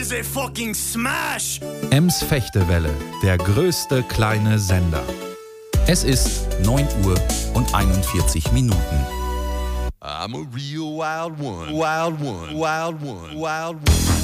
is a fucking smash! Ems Fechtewelle, der größte kleine Sender. Es ist 9 Uhr und 41 Minuten. I'm a real wild one, wild one, wild one, wild one.